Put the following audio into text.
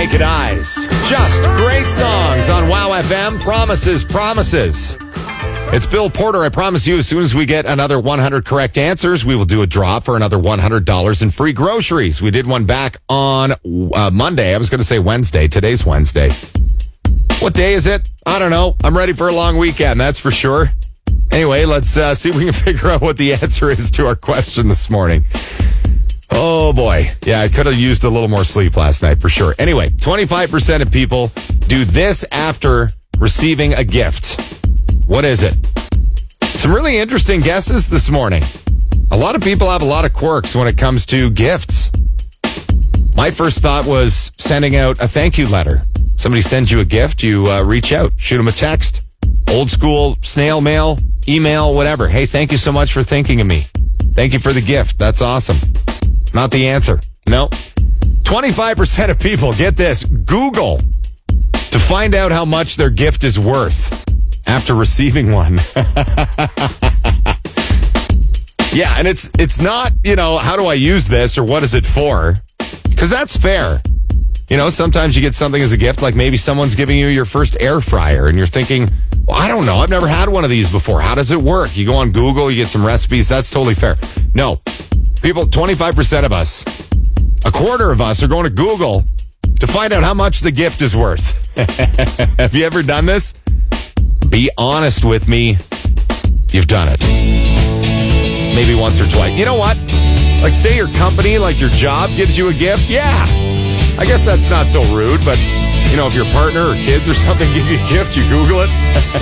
Naked Eyes. Just great songs on Wow FM. Promises, promises. It's Bill Porter. I promise you, as soon as we get another 100 correct answers, we will do a draw for another $100 in free groceries. We did one back on Monday. I was going to say Wednesday. Today's Wednesday. What day is it? I don't know. I'm ready for a long weekend, that's for sure. Anyway, let's see if we can figure out what the answer is to our question this morning. Oh, boy. Yeah, I could have used a little more sleep last night for sure. Anyway, 25% of people do this after receiving a gift. What is it? Some really interesting guesses this morning. A lot of people have a lot of quirks when it comes to gifts. My first thought was sending out a thank you letter. Somebody sends you a gift, you reach out, shoot them a text, old school, snail mail, email, whatever. Hey, thank you so much for thinking of me. Thank you for the gift. That's awesome. Not the answer. No. 25% of people, get this, Google to find out how much their gift is worth after receiving one. Yeah, and it's not, how do I use this or what is it for? Because that's fair. Sometimes you get something as a gift, like maybe someone's giving you your first air fryer and you're thinking, well, I don't know. I've never had one of these before. How does it work? You go on Google, you get some recipes. That's totally fair. No. People, 25% of us, a quarter of us are going to Google to find out how much the gift is worth. Have you ever done this? Be honest with me. You've done it. Maybe once or twice. You know what? Like, say your company, like your job gives you a gift. Yeah. I guess that's not so rude, but, if your partner or kids or something give you a gift, you Google it.